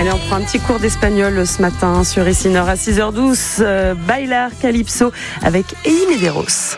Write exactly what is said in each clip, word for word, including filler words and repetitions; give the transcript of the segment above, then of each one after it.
Allez, on prend un petit cours d'espagnol ce matin sur Ici Nord à six heures douze. Euh, Bailar Calypso avec Eyi Medeiros.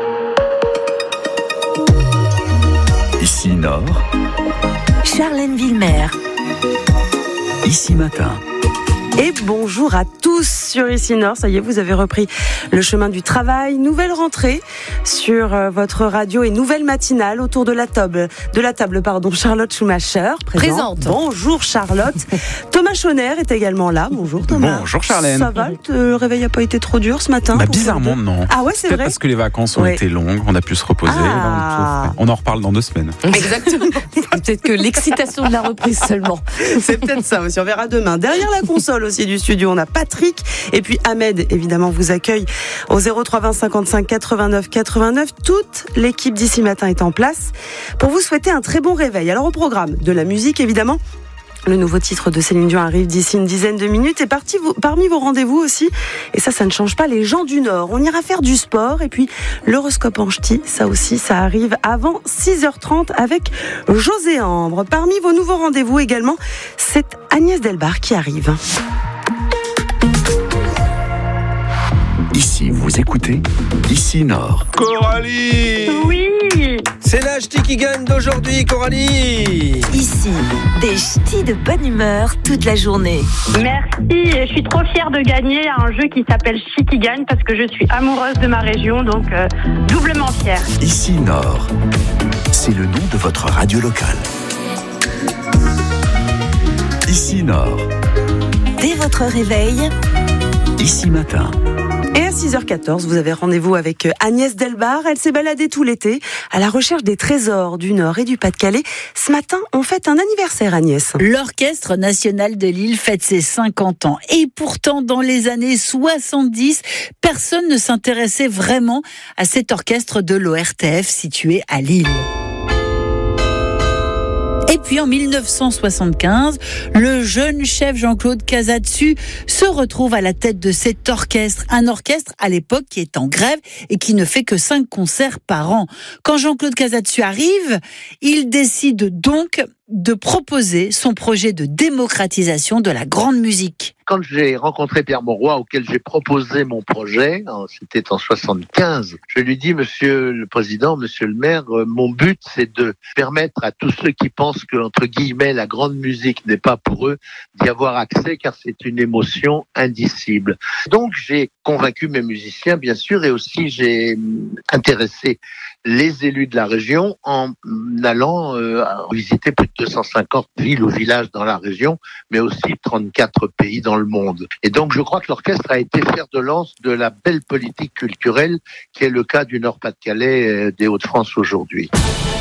Ici Nord, Charlène Villemer. Ici Matin. Et bonjour à tous sur Ici Nord. Ça y est, vous avez repris le chemin du travail. Nouvelle rentrée sur euh, votre radio et nouvelle matinale autour de la table. De la table, pardon. Charlotte Schumacher présente. Présente. Bonjour Charlotte. Thomas Chauner est également là. Bonjour Thomas. Bonjour Charlène. Ça va, le réveil n'a pas été trop dur ce matin? Bah, pour bizarrement vous non. Ah ouais, c'est Peut-être vrai. parce que les vacances ont Ouais. été longues, on a pu se reposer. Ah. Donc, on en reparle dans deux semaines. Exactement. Peut-être que l'excitation de la reprise seulement. C'est peut-être ça aussi, on verra demain. Derrière la console aussi du studio, on a Patrick et puis Ahmed, évidemment, vous accueille au zéro trois vingt cinquante-cinq quatre-vingt-neuf quatre-vingt-neuf. Toute l'équipe d'Ici Matin est en place pour vous souhaiter un très bon réveil. Alors au programme, de la musique évidemment. Le nouveau titre de Céline Dion arrive d'ici une dizaine de minutes et parti, parmi vos rendez-vous aussi, et ça, ça ne change pas, les gens du Nord. On ira faire du sport et puis l'horoscope en ch'ti, ça aussi, ça arrive avant six heures trente avec José Ambre. Parmi vos nouveaux rendez-vous également, c'est Agnès Delbar qui arrive. Ici, vous écoutez Ici Nord. Coralie! Oui, C'est la ch'ti qui gagne d'aujourd'hui, Coralie! Ici, des ch'tis de bonne humeur toute la journée. merci. Je suis trop fière de gagner à un jeu qui s'appelle Chi qui gagne parce que je suis amoureuse de ma région, donc euh, doublement fière. Ici Nord, c'est le nom de votre radio locale. Ici Nord, Dès votre réveil, Ici Matin. Et à six heures quatorze, vous avez rendez-vous avec Agnès Delbar. Elle s'est baladée tout l'été à la recherche des trésors du Nord et du Pas-de-Calais. Ce matin, on fête un anniversaire, Agnès. L'Orchestre national de Lille fête ses cinquante ans. Et pourtant, dans les années soixante-dix, personne ne s'intéressait vraiment à cet orchestre de l'O R T F situé à Lille. Et puis en mille neuf cent soixante-quinze, le jeune chef Jean-Claude Casadesus se retrouve à la tête de cet orchestre. Un orchestre à l'époque qui est en grève et qui ne fait que cinq concerts par an. Quand Jean-Claude Casadesus arrive, il décide donc de proposer son projet de démocratisation de la grande musique. Quand j'ai rencontré Pierre Mauroy, auquel j'ai proposé mon projet, c'était en soixante-quinze, je lui dis, Monsieur le Président, Monsieur le Maire, euh, mon but, c'est de permettre à tous ceux qui pensent que, entre guillemets, la grande musique n'est pas pour eux, d'y avoir accès, car c'est une émotion indicible. Donc, j'ai convaincu mes musiciens, bien sûr, et aussi j'ai intéressé les élus de la région en allant euh, visiter plus de deux cent cinquante villes ou villages dans la région, mais aussi trente-quatre pays dans le monde. Et donc, je crois que l'orchestre a été fer de lance de la belle politique culturelle qui est le cas du Nord-Pas-de-Calais et des Hauts-de-France aujourd'hui.